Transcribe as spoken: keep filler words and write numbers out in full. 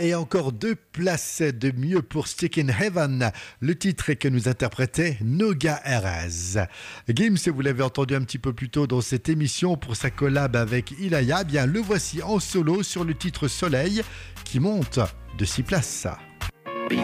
Et encore deux places de mieux pour Stick in Heaven, le titre que nous interprétait Noga Erez. Gims, vous l'avez entendu un petit peu plus tôt dans cette émission pour sa collab avec Ilaya, bien le voici en solo sur le titre Soleil qui monte de six places.